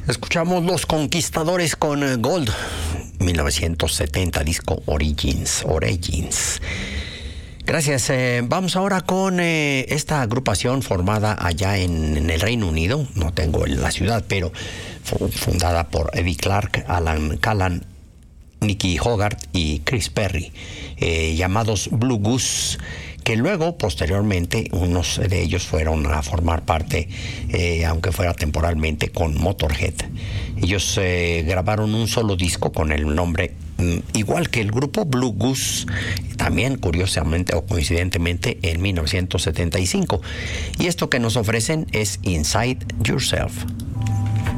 Escuchamos Los Conquistadores con Gold, 1970, disco Origins. Gracias. Vamos ahora con esta agrupación formada allá en el Reino Unido. No tengo la ciudad, pero fundada por Eddie Clark, Alan Callan, Nicky Hogarth y Chris Perry, llamados Blue Goose, que luego, posteriormente, unos de ellos fueron a formar parte, aunque fuera temporalmente, con Motorhead. Ellos grabaron un solo disco con el nombre igual que el grupo Blue Goose, también curiosamente o coincidentemente en 1975. Y esto que nos ofrecen es Inside Yourself.